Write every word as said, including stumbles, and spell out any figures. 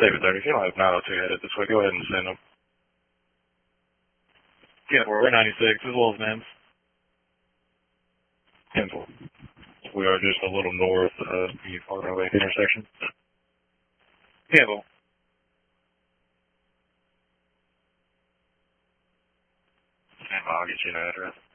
David thirty, if you don't have nine oh two headed this way, go ahead and send them. ten four, we're ninety-six, as well as Mims. ten four. We are just a little north of the Fargo Lake intersection. ten four. Stand by, I'll get you an address.